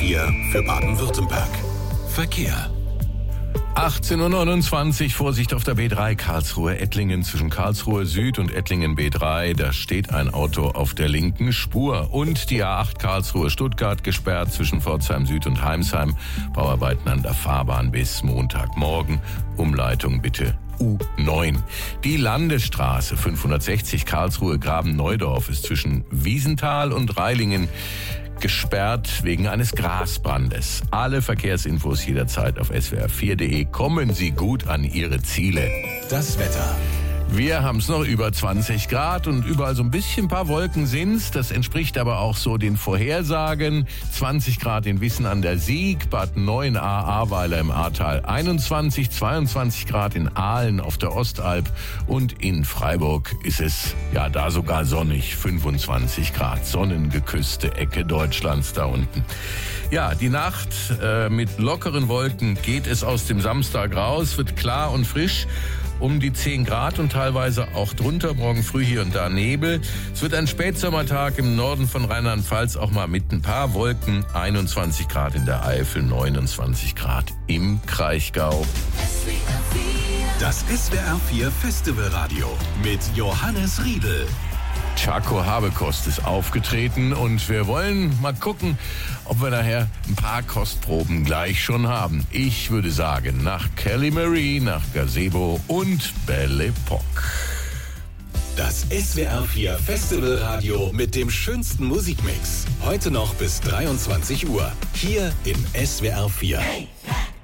4 für Baden-Württemberg. Verkehr. 18:29 Uhr, Vorsicht auf der B3 Karlsruhe-Ettlingen zwischen Karlsruhe Süd und Ettlingen B3. Da steht ein Auto auf der linken Spur. Und die A8 Karlsruhe-Stuttgart gesperrt zwischen Pforzheim Süd und Heimsheim. Bauarbeiten an der Fahrbahn bis Montagmorgen. Umleitung bitte U9. Die Landesstraße 560 Karlsruhe-Graben-Neudorf ist zwischen Wiesenthal und Reilingen gesperrt wegen eines Grasbrandes. Alle Verkehrsinfos jederzeit auf swr4.de. Kommen Sie gut an Ihre Ziele. Das Wetter. Wir haben es noch über 20 Grad und überall so ein paar Wolken sind's. Das entspricht aber auch so den Vorhersagen. 20 Grad in Wissen an der Sieg, Bad 9a, Ahrweiler im Ahrtal 21, 22 Grad in Aalen auf der Ostalb und in Freiburg ist es ja da sogar sonnig, 25 Grad, sonnengeküsste Ecke Deutschlands da unten. Ja, die Nacht mit lockeren Wolken geht es aus dem Samstag raus, wird klar und frisch. Um die 10 Grad und teilweise auch drunter, morgen früh hier und da Nebel. Es wird ein Spätsommertag im Norden von Rheinland-Pfalz, auch mal mit ein paar Wolken. 21 Grad in der Eifel, 29 Grad im Kraichgau. Das SWR4 Festivalradio mit Johannes Riedl. Tschako Habekost ist aufgetreten und wir wollen mal gucken, ob wir nachher ein paar Kostproben gleich schon haben. Ich würde sagen, nach Kelly Marie, nach Gazebo und Belle Epoque. Das SWR4 Festivalradio mit dem schönsten Musikmix. Heute noch bis 23 Uhr. Hier im SWR4. Hey.